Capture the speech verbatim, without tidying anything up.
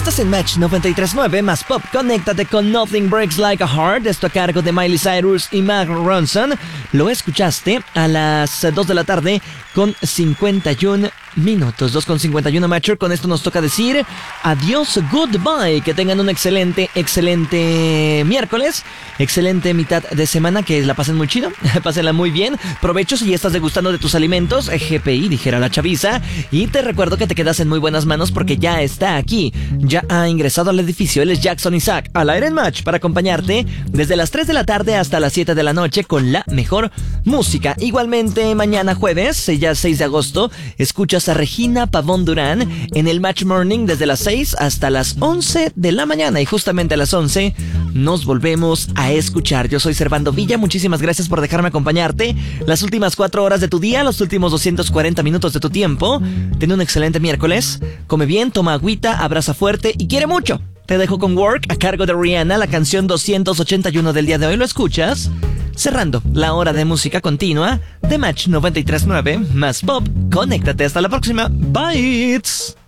Estás en Match noventa y tres punto nueve más Pop. Conéctate con Nothing Breaks Like a Heart. Esto a cargo de Miley Cyrus y Mark Ronson. Lo escuchaste a las dos de la tarde con cincuenta y un minutos. dos con cincuenta y uno, Matcher. Con esto nos toca decir adiós, goodbye. Que tengan un excelente, excelente miércoles. Excelente mitad de semana. Que la pasen muy chido. Pásenla muy bien. Provecho si ya estás degustando de tus alimentos. G P I, dijera la chaviza. Y te recuerdo que te quedas en muy buenas manos porque ya está aquí. Ya ha ingresado al edificio. Él es Jackson Isaac. Al aire en Match para acompañarte desde las tres de la tarde hasta las siete de la noche con la mejor música. Igualmente mañana jueves, ya seis de agosto, escuchas a Regina Pavón Durán en el Match Morning desde las seis hasta las once de la mañana. Y justamente a las once nos volvemos a escuchar. Yo soy Servando Villa. Muchísimas gracias por dejarme acompañarte las últimas cuatro horas de tu día, los últimos doscientos cuarenta minutos de tu tiempo. Ten un excelente miércoles. Come bien, toma agüita, abraza fuerte y quiere mucho. Te dejo con Work a cargo de Rihanna, la canción doscientos ochenta y uno del día de hoy. ¿Lo escuchas? Cerrando la hora de música continua de Match noventa y tres punto nueve más Pop. Conéctate, hasta la próxima. Bye.